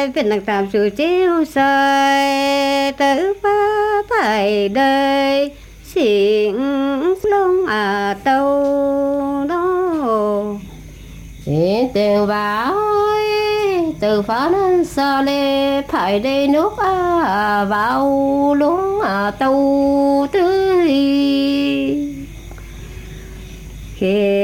Việt Nam tạm sự chiếu soi tới ba phải đời xin long tàu đó chỉ tiền vào từ phá nên xa lê phải đi nước vào luôn tàu tươi khi